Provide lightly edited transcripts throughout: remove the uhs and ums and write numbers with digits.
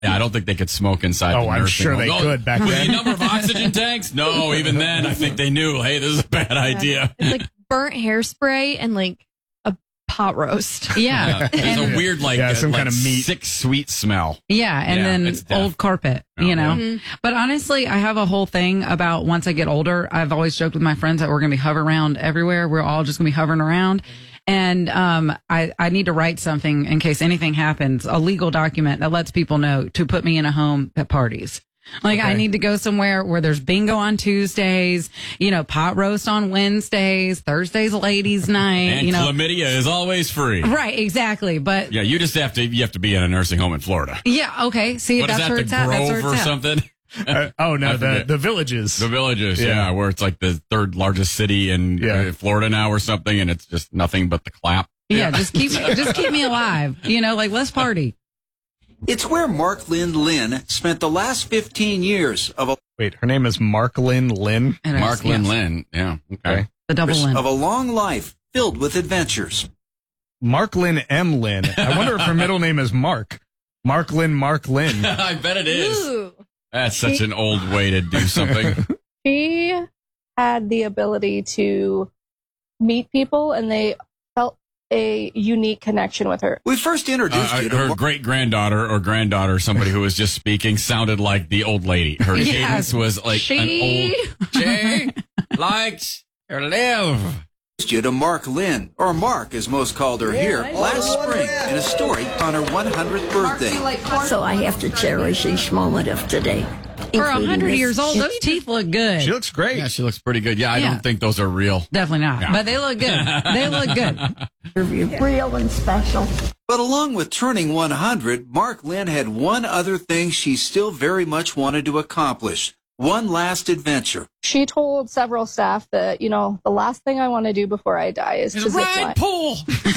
Yeah, I don't think they could smoke inside the nursing I'm sure home. they could back then. The number of oxygen tanks? No, even then, I think they knew, hey, this is a bad idea. It's like burnt hairspray and like a pot roast. Yeah. There's a weird, some kind of meat. sick, sweet smell. Yeah, and it's then old carpet, you know. Mhm. But honestly, I have a whole thing about once I get older, I've always joked with my friends that we're going to be hovering around everywhere. We're all just going to be hovering around. And I need to write something in case anything happens, a legal document that lets people know to put me in a home at parties. Like I need to go somewhere where there's bingo on Tuesdays, pot roast on Wednesdays, Thursdays ladies night, And chlamydia is always free. Right, exactly. But Yeah, you have to be in a nursing home in Florida. yeah, okay. See, What is that's that, where the it's at. That's where Grove it's or at. something? The Villages. The Villages, Yeah. where it's like the third largest city in Florida now or something, and it's just nothing but the clap. Yeah, just keep me alive. Let's party. It's where Mark Lynn spent the last 15 years of Wait, her name is Marklyn Lynn? It is, Mark Lynn yes. Lynn, yeah, okay. The double Lynn. a long life filled with adventures. Marklyn M. Lynn. I wonder if her middle name is Mark. Marklyn Mark Lynn. I bet it is. Ooh. That's such an old way to do something. She had the ability to meet people, and they felt a unique connection with her. We first introduced you to Her Mark. great-granddaughter or granddaughter, somebody who was just speaking, sounded like the old lady. Her Yes. cadence was like an old... She likes to live. You to Mark Lynn, or Mark as most called her here, last spring in a story on her 100th birthday. So I have to cherish each moment of today. For 100 years old, those teeth look good. She looks great. Yeah, she looks pretty good. Yeah, I Yeah. don't think those are real. Definitely not. Yeah. But they look good. They look good. Real and special. But along with turning 100, Mark Lynn had one other thing she still very much wanted to accomplish. One last adventure. She told several staff that, the last thing I want to do before I die is to zip line. Ride pool.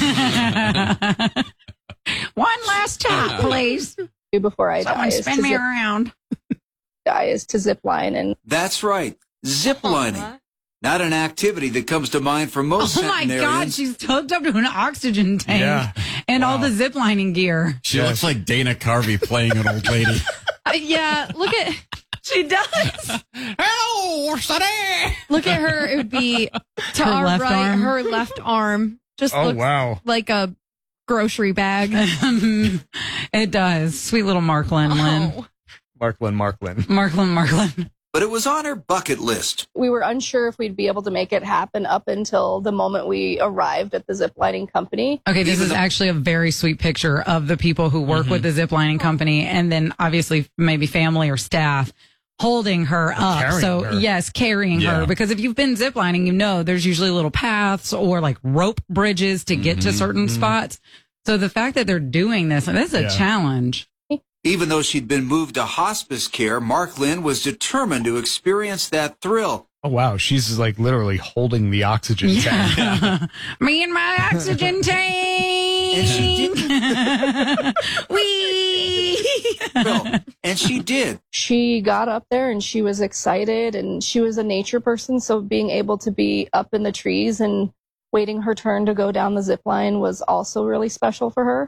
One last shot, please. Do before I Someone die spin me around. is to zip line. And That's right, zip lining. Not an activity that comes to mind for most Oh my God, centenarians. she's hooked up to an oxygen tank Yeah. and all the zip lining gear. She looks like Dana Carvey playing an old lady. Yeah, look at She does. Hello, Sonny. look at her. It would be to Her our left right, arm. her left arm just Oh, looks wow. like a grocery bag. It does. Sweet little Marklyn Lynn. Oh. Marklyn. Marklyn. But it was on her bucket list. we were unsure if we'd be able to make it happen up until the moment we arrived at the zip lining company. Okay, this is actually a very sweet picture of the people who work with the zip lining company, and then obviously maybe family or staff holding her up. Carrying So her. yes, carrying Yeah. her, because if you've been zip lining, there's usually little paths or like rope bridges to get to certain spots. So the fact that they're doing this is a Yeah. challenge. Even though she'd been moved to hospice care, Mark Lynn was determined to experience that thrill. Oh, wow. She's like literally holding the oxygen tank. Yeah. Me and my oxygen tank. And she did. Wee. And she did. She got up there and she was excited, and she was a nature person. So being able to be up in the trees and waiting her turn to go down the zip line was also really special for her.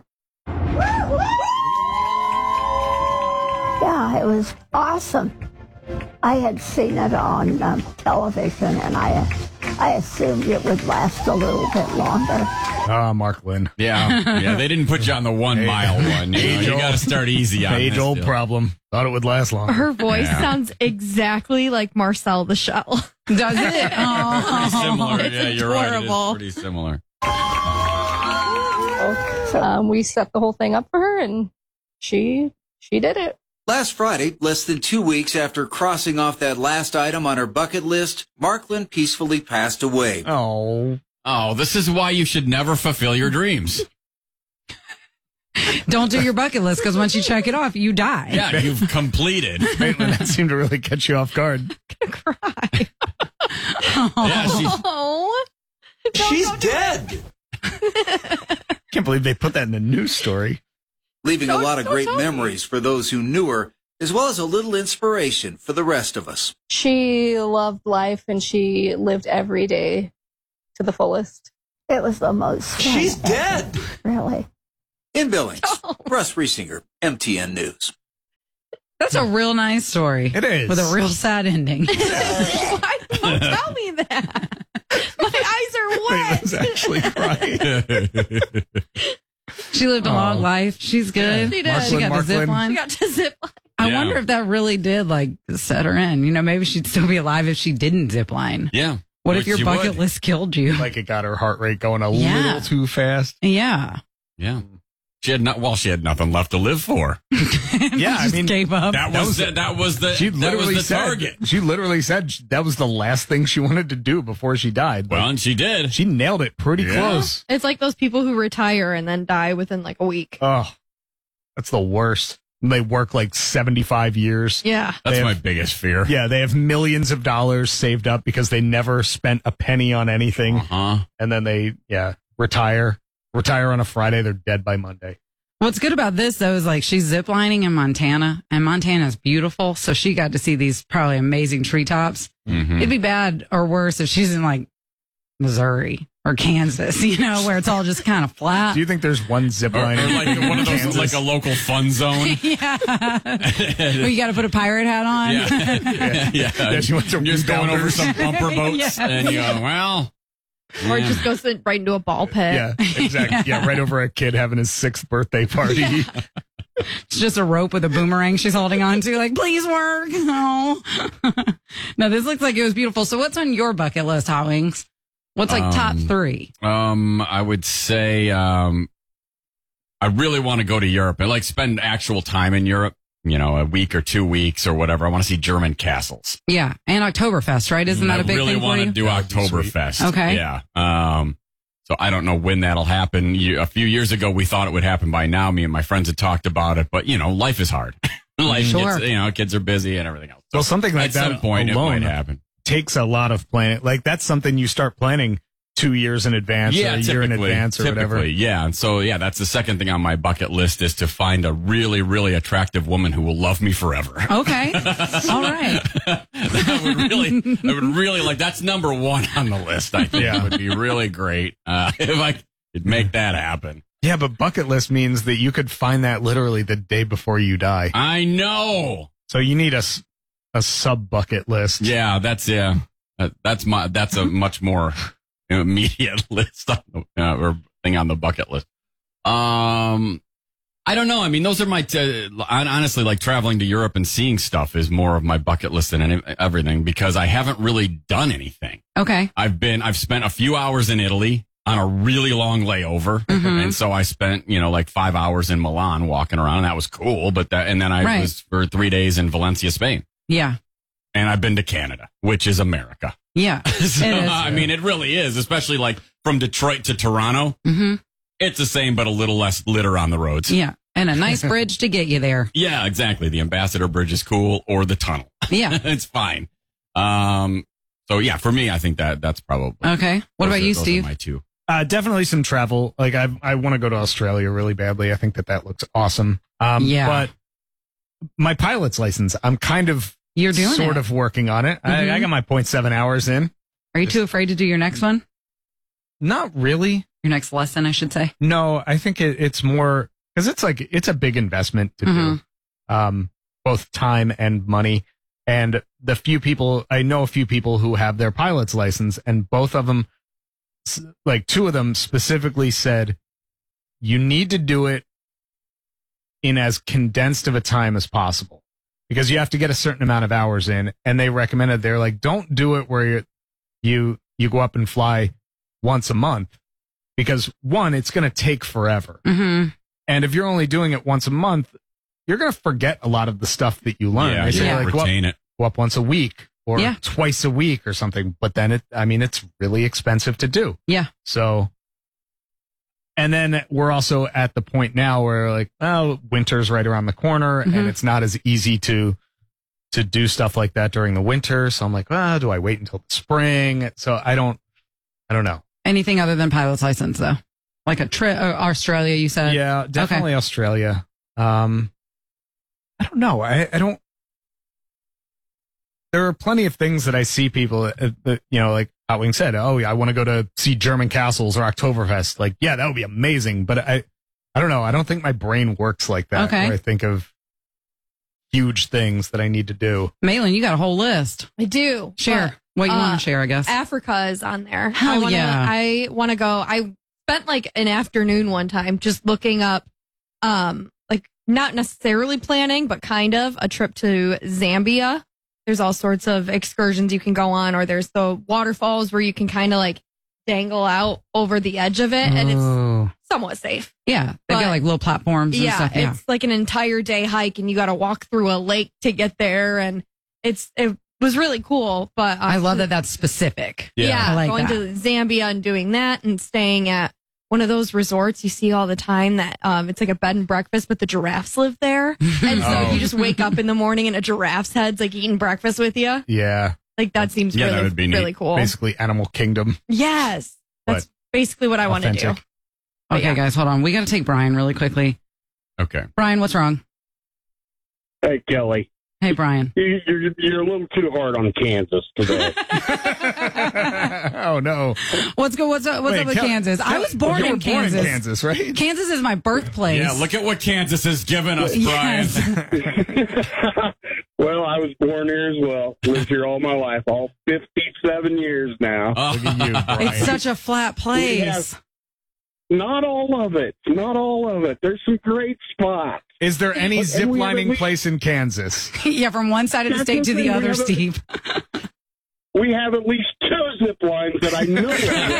Yeah, it was awesome. I had seen it on television, and I assumed it would last a little bit longer. Ah, Marklyn. Yeah, they didn't put you on the 1 mile one. You got to start easy on this Age-old deal. problem. Thought it would last longer. Her voice Yeah. sounds exactly like Marcel the Shell. Does it? Pretty similar. It's Yeah, you're right. It adorable. is pretty similar. So we set the whole thing up for her, and she did it. Last Friday, less than 2 weeks after crossing off that last item on her bucket list, Mark Lynn peacefully passed away. Oh. Oh, this is why you should never fulfill your dreams. Don't do your bucket list, because once you check it off, you die. Yeah, you've completed. Maitland, that seemed to really catch you off guard. Cry. Yeah, Oh. She's dead! Can't believe they put that in the news story. Leaving a lot of great tell me. memories for those who knew her, as well as a little inspiration for the rest of us. She loved life, and she lived every day to the fullest. It was the most fun She's ever, dead! Really. In Billings, Russ Riesinger, MTN News. That's a real nice story. It is. With a real sad ending. Why don't tell me that? My eyes are I wet. was actually crying. She lived a long life. She's good. She did. She got the zip Marklin. line. She got to zip line. I Yeah. wonder if that really did set her in. Maybe she'd still be alive if she didn't zip line. Yeah. What if Which your she bucket would. list killed you? Like it got her heart rate going a Yeah. little too fast. Yeah. Yeah. She had nothing left to live for. Yeah, I Just mean, gave up. That was the she that literally was the said, target. She literally said that was the last thing she wanted to do before she died. Well, and she did. She nailed it pretty Yeah. close. It's like those people who retire and then die within like a week. Oh, that's the worst. They work like 75 years. Yeah. That's They my have- biggest fear. Yeah, they have millions of dollars saved up because they never spent a penny on anything. Uh-huh. And then they, retire on a Friday. They're dead by Monday. What's good about this though is she's ziplining in Montana, and Montana's beautiful, so she got to see these probably amazing treetops. Mhm. It'd be bad or worse if she's in Missouri or Kansas, where it's all just kind of flat. Do you think there's one zip Or line? like in one of those, Kansas? like a local fun zone. Yeah. Well, you got to put a pirate hat on. Yeah. Yeah. Yeah, she went to You're just going over Rebounders. some bumper boats, Yes. and you go, well. Or it yeah. just goes right into a ball pit. Yeah, exactly. Yeah, right over a kid having his 6th birthday party. It's just a rope with a boomerang she's holding on to, please work. No. No, this looks like it was beautiful. So what's on your bucket list, Hot Wings? What's top 3? I would say I really want to go to Europe and spend actual time in Europe. A week or 2 weeks or whatever. I want to see German castles. Yeah. And Oktoberfest, right? Isn't that a big I really thing for want you? to do That would be sweet. Oktoberfest. Okay. Yeah. So I don't know when that'll happen. A few years ago, we thought it would happen by now. Me and my friends had talked about it, but life is hard. Life Sure. gets, kids are busy and everything else. Well, something like At that some point, alone it might happen. takes a lot of planning. That's something you start planning 2 years in advance or a year in advance or whatever. Yeah. And so, that's the second thing on my bucket list is to find a really, really attractive woman who will love me forever. Okay. All right. I would really that's number one on the list. I think it would be really great if I could make that happen. Yeah, but bucket list means that you could find that literally the day before you die. I know. So you need a sub bucket list. Yeah, that's a much more immediate list on the, or thing on the bucket list. I don't know. I mean, those are my honestly, traveling to Europe and seeing stuff is more of my bucket list than everything because I haven't really done anything. Okay. I've spent a few hours in Italy on a really long layover. Mhm. And so I spent, 5 hours in Milan walking around. And that was cool. And then I Right. was for 3 days in Valencia, Spain. Yeah. And I've been to Canada, which is America. Yeah. So, It is. I mean, it really is, especially from Detroit to Toronto. Mm-hmm. It's the same, but a little less litter on the roads. Yeah. And a nice bridge to get you there. Yeah, exactly. The Ambassador Bridge is cool, or the tunnel. Yeah. It's fine. So yeah, for me, I think that's probably Okay. What about you, those are Steve? my two. Definitely some travel. I want to go to Australia really badly. I think that looks awesome. Yeah. But my pilot's license, I'm kind of You're doing sort it. of working on it. Mhm. I got my 0.7 hours in. Are you too afraid to do your next one? Not really. Your next lesson, I should say. No, I think it's more because it's a big investment to do, both time and money. And I know a few people who have their pilot's license, and both of them, two of them specifically said, you need to do it in as condensed of a time as possible because you have to get a certain amount of hours in. And they recommended, they're like, don't do it where you go up and fly once a month because one, it's going to take forever. Mm-hmm. And if you're only doing it once a month, you're going to forget a lot of the stuff that you learn. Yeah, They say, yeah. like, Retain it. go up once a week or Yeah. twice a week or something. But then it's really expensive to do. Yeah. So, and then we're also at the point now where winter's right around the corner Mhm. and it's not as easy to do stuff like that during the winter. So I'm like, do I wait until the spring? So I don't know. Anything other than pilot's license, though? Like a trip, Australia, you said? Yeah, definitely Australia. I don't know. I don't. There are plenty of things that I see people that like Hot Wing said. Oh, yeah, I want to go to see German castles or Oktoberfest. Like, yeah, that would be amazing. But I don't know. I don't think my brain works like that. Okay. Where I think of huge things that I need to do. Malin, you got a whole list. I do. Share what you want to share, I guess. Africa is on there. Hell I want to go. I spent like an afternoon one time just looking up, like not necessarily planning, but kind of a trip to Zambia. There's all sorts of excursions you can go on, or there's the waterfalls where you can kind of like dangle out over the edge of it, and it's somewhat safe. Yeah, they've got like little platforms and stuff. Yeah, it's like an entire day hike, and you got to walk through a lake to get there, and it was really cool. But I love that that's specific. Yeah, I like going that. to Zambia and doing that, and staying at one of those resorts you see all the time that it's like a bed and breakfast, but the giraffes live there, and so you just wake up in the morning and a giraffe's head's like eating breakfast with you. Yeah. Like that seems Yeah, really, that would be neat. really cool. Basically, Animal Kingdom. Yes, that's But basically what I want to do. authentic. But Okay, yeah. guys, hold on. We got to take Brian really quickly. Okay. Brian, what's wrong? Hey, Kelly, Hey, Brian. you're a little too hard on Kansas today. Oh no! What's up with Kansas? I was born in Kansas. Right? Kansas is my birthplace. Yeah, look at what Kansas has given us, Brian. Yes. Well, I was born here as well. Lived here all my life, all 57 years now. Look at you, Brian. It's such a flat place. Yes. Not all of it. Not all of it. There's some great spots. Is there any And zip we have lining at place in Kansas? Yeah, from one side of the That's state to the the thing, other, we have a- Steve. We have at least 2 zip lines that I know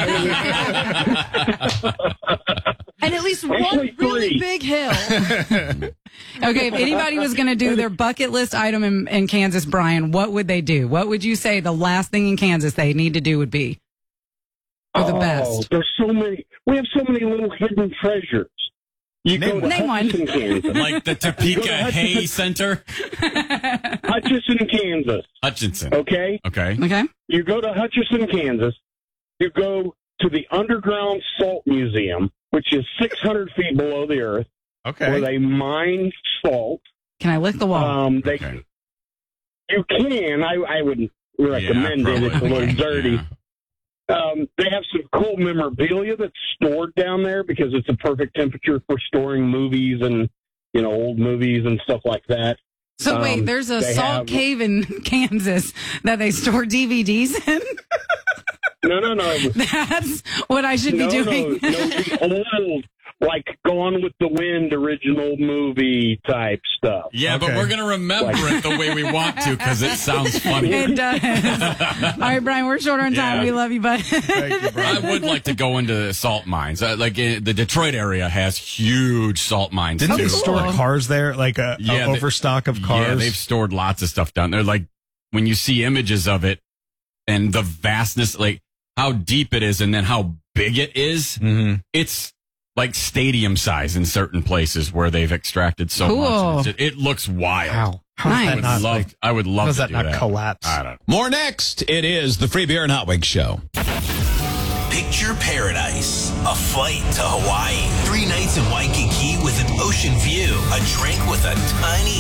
of. And at least one Actually, really 3. big hill. Okay, if anybody was going to do their bucket list item in Kansas, Brian, what would they do? What would you say the last thing in Kansas they need to do would be? Or the best? There's so many. We have so many little hidden treasures. You Name go to one. Hutchinson, Kansas. Like the Topeka Hay Center? Hutchinson, Kansas. Hutchinson. Okay? Okay. Okay. You go to Hutchinson, Kansas. You go to the Underground Salt Museum, which is 600 feet below the earth, where Okay. they mine salt. Can I lick the wall? Okay. You can. I wouldn't recommend it. It's a little dirty. Yeah. They have some cool memorabilia that's stored down there because it's a perfect temperature for storing movies and, old movies and stuff like that. So wait, there's a they salt have- cave in Kansas that they store DVDs in? No. That's what I should be doing. No, the old, like Gone with the Wind original movie type stuff. Yeah, but Okay. we're going to remember it the way we want to because it sounds funny. It does. All right, Brian, we're short on time. Yeah. We love you, bud. Thank you, I Brian. would like to go into salt mines. The Detroit area has huge salt mines. Didn't too. they store cars there? Like a Yeah, overstock of cars? Yeah, they've stored lots of stuff down there. Like when you see images of it and the vastness, like how deep it is and then how big it is, Mhm. it's like stadium size in certain places where they've extracted so Cool. much. It looks wild. How? How Nice. does that not, like, I would love how does to that do not that. collapse? I don't know. More next. It is the Free Beer and Hot Wings Show. Picture paradise. A flight to Hawaii. 3 nights in Waikiki with an ocean view. A drink with a tiny